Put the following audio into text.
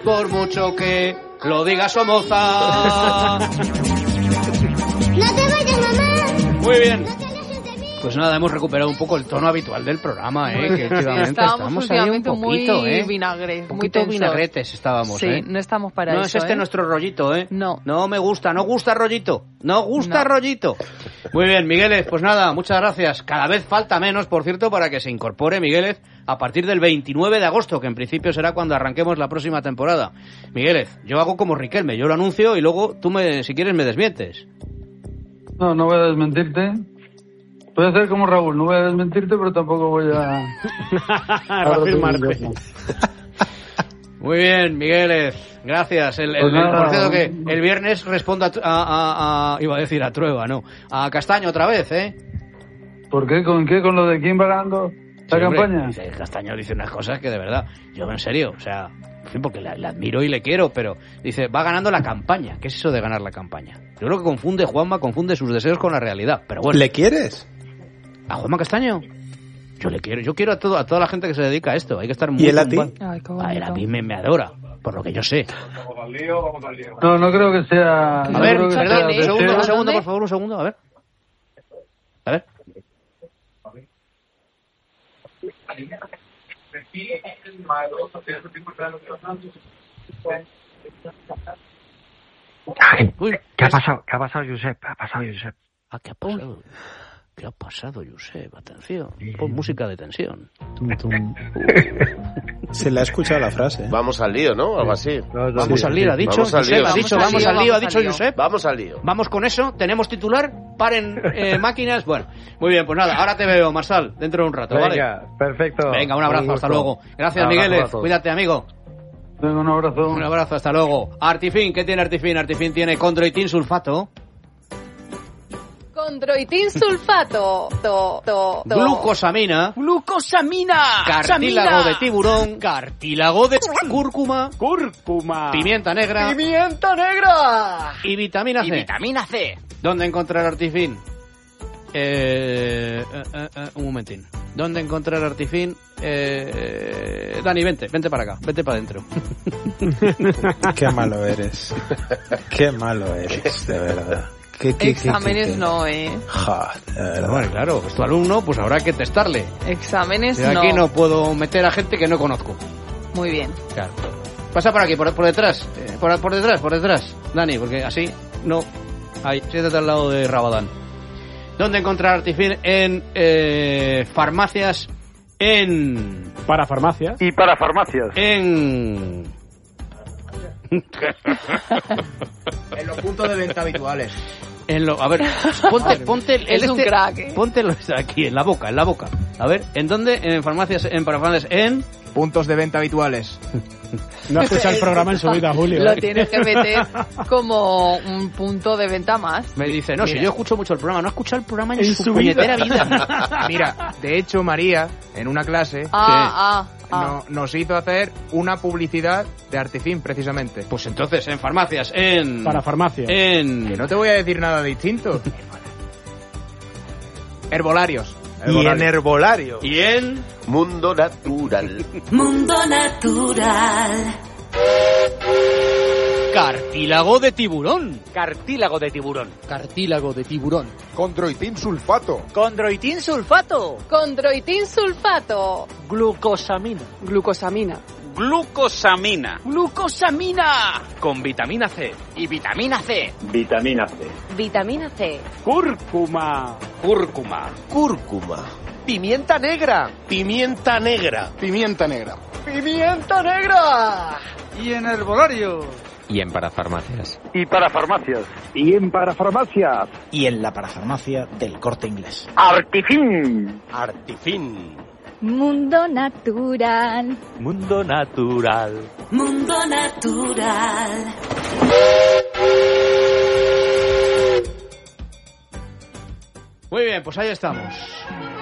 por mucho que lo diga Somoza. ¡No te vayas, mamá! Muy bien. ¡No te alejes de mí! Pues nada, hemos recuperado un poco el tono habitual del programa, que últimamente estábamos ahí un últimamente poquito, muy vinagres, un muy poquito tensos. vinagretes estábamos, Sí, no estamos para no eso, es nuestro rollito, No. No me gusta, no gusta rollito, no gusta No. rollito. Muy bien, Migueles, pues nada, muchas gracias. Cada vez falta menos, por cierto, para que se incorpore Migueles a partir del 29 de agosto, que en principio será cuando arranquemos la próxima temporada. Migueles, yo hago como Riquelme, yo lo anuncio y luego tú, si quieres, me desmientes. No voy a desmentirte. Voy a hacer como Raúl, no voy a desmentirte, pero tampoco voy a reafirmarte. Muy bien, Migueles, gracias. Por cierto que el viernes respondo iba a decir a Trueba, no, a Castaño otra vez, ¿Por qué? ¿Con qué? ¿Con lo de quién va ganando la campaña? Hombre, Castaño dice unas cosas que de verdad, yo en serio, o sea, en fin, porque le admiro y le quiero, pero dice, va ganando la campaña. ¿Qué es eso de ganar la campaña? Yo creo que Juanma confunde sus deseos con la realidad, pero bueno. ¿Le quieres? ¿A Juanma Castaño? Yo le quiero, yo quiero a toda la gente que se dedica a esto, hay que estar muy... ¿Y él a ti? Ay, qué A él a mí me adora, por lo que yo sé. No creo que sea... A ver, creo que perdón, sea un deseo. segundo, por favor, un segundo, a ver. A ver. Uy, ¿Qué ha pasado, Josep? ¿Qué ha pasado? ¿Qué ha pasado? ¿Qué ha pasado, Josep? Atención, pon música de tensión. Se le ha escuchado la frase. Vamos al lío, ¿no? Algo así. Vamos al lío, ha dicho. Vamos al lío. Josep, ha dicho, vamos al lío, ha dicho Josep. Vamos al lío. Vamos con eso, tenemos titular, paren máquinas. Bueno, muy bien, pues nada, ahora te veo, Marsal, dentro de un rato, ¿vale? Venga, perfecto. Venga, un abrazo, hasta luego. Gracias, Migueles, cuídate, amigo. Venga, un abrazo. Un abrazo, hasta luego. Artifin, ¿qué tiene Artifin? Artifin tiene condroitin sulfato. Condroitin sulfato. Glucosamina. Cartílago de tiburón. Cartílago de cúrcuma. Pimienta negra. Y vitamina C. ¿Dónde encontrar Artifin? Un momentín. ¿Dónde encontrar Artifin? Dani, vente para acá, vente para adentro. Qué malo eres. Qué malo eres, de verdad. Exámenes no, Pero bueno, claro, es tu alumno, pues habrá que testarle. Exámenes Yo aquí no puedo meter a gente que no conozco. Muy bien. Claro. Pasa por aquí, por detrás. Por detrás. Dani, porque así no. Ahí, siéntate al lado de Rabadán. ¿Dónde encontrar Artifin? En farmacias. Para farmacias. Y para farmacias. En los puntos de venta habituales. A ver, ponte Es un crack, Póntelo aquí, en la boca. A ver, ¿en dónde? En farmacias, para farmacias, en puntos de venta habituales. No escucha el programa en su vida, Julio. Lo tienes que meter como un punto de venta más. Me dice, no, si yo escucho mucho el programa, no he escuchado el programa en su vida. puñetera vida. Mira, de hecho, María, en una clase, nos hizo hacer una publicidad de Artifin, precisamente. Pues entonces, en farmacias, para farmacias. Que no te voy a decir nada distinto. Herbolarios. Y en herbolario. Y en Mundo Natural. cartílago de tiburón. Condroitin sulfato. Condroitin sulfato. Glucosamina. Con vitamina C. Y vitamina C. Vitamina C. Cúrcuma. Pimienta negra. Y en herbolario. Y en parafarmacias. Y para farmacias. Y en parafarmacias. Y en la parafarmacia del Corte Inglés. Artifin. Mundo natural. Muy bien, pues ahí estamos.